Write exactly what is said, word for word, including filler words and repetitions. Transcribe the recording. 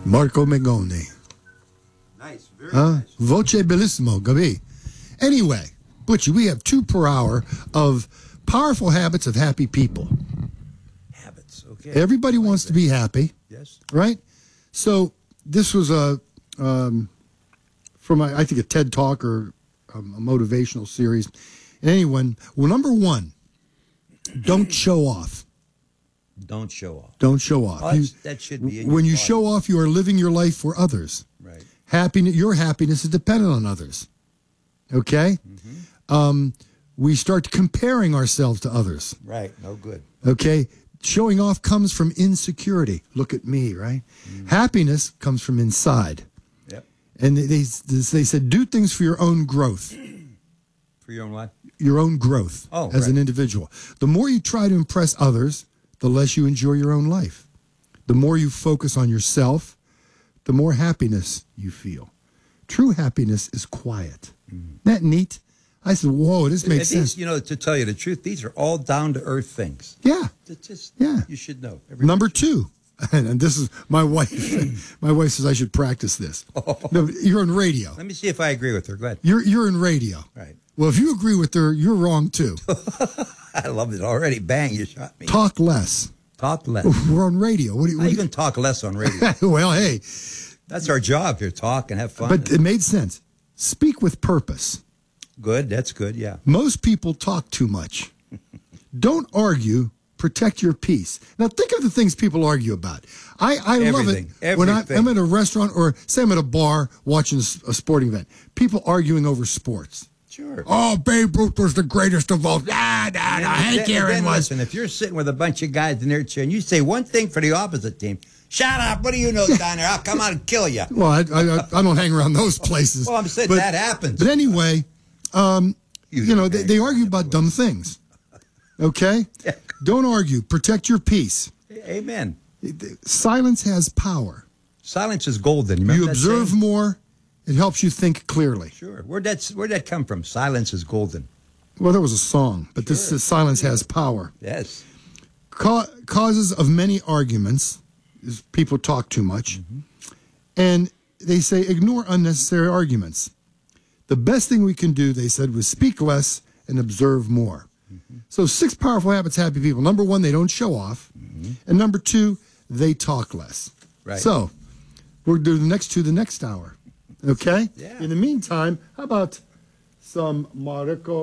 Marco Megone. Nice, very Huh? nice. Voce bellissimo, Gabi. Anyway, Butchie, we have two per hour of powerful habits of happy people. Habits, okay. Everybody like wants that. to be happy, Yes. right? So this was a um, from a, I think a TED Talk or a, a motivational series. And anyone, well, number one, don't show off. Don't show off. Don't show off. Oh, You- that's- that should be in when your you thought. show off, you are living your life for others. Right. Happiness, your happiness is dependent on others. Okay? Mm-hmm. Um, we start comparing ourselves to others. Right. No good. Okay? Showing off comes from insecurity. Look at me, right? Mm. Happiness comes from inside. Yep. And they, they, they said, do things for your own growth. For your own life. Your own growth Oh, as right. an individual. The more you try to impress others, the less you enjoy your own life. The more you focus on yourself, the more happiness you feel. True happiness is quiet. Mm. Isn't that neat? I said, whoa, this makes These, sense. you know, to tell you the truth, these are all down to earth things. Yeah. It's just, Yeah. you should know. Everybody Number should. two, and this is my wife. My wife says I should practice this. No, you're in radio. Let me see if I agree with her. Go ahead. You're you're in radio. Right. Well, if you agree with her, you're wrong too. I love it already. Bang, you shot me. Talk less. Talk less. We're on radio. What do you? How What you do can talk less on radio? you well, hey, That's our job here. Talk and have fun. but it made sense. Speak with purpose. Good. That's good. Yeah. Most people talk too much. Don't argue. Protect your peace. Now, think of the things people argue about. I, I love it Everything. when I, Everything. I'm at a restaurant or say I'm at a bar watching a sporting event. People arguing over sports. Sure. Oh, Babe Ruth was the greatest of all. Nah, nah, nah. Hank Then- Aaron then was. Listen, if you're sitting with a bunch of guys in their chair and you say one thing for the opposite team, shut up. What do you know down there? I'll come out and kill you. Well, I, I, I don't hang around those places. Well, I'm saying But- that happens. But anyway, um, You you, know, don't they, hang they around argue about dumb things. Okay? Yeah. Don't argue. Protect your peace. Amen. Silence has power. Silence is golden. Remember You that observe saying? more, it helps you think clearly. Sure. Where'd that, where'd that come from? Silence is golden. Well, there was a song, but this Sure. is silence has power. Yes. Ca- causes of many arguments is people talk too much. Mm-hmm. And they say ignore unnecessary arguments. The best thing we can do, they said, was speak less and observe more. Mm-hmm. So six powerful habits, happy people. Number one, they don't show off. Mm-hmm. And number two, they talk less. Right. So we'll do the next two the next hour. Okay? Yeah. In the meantime, how about some Marco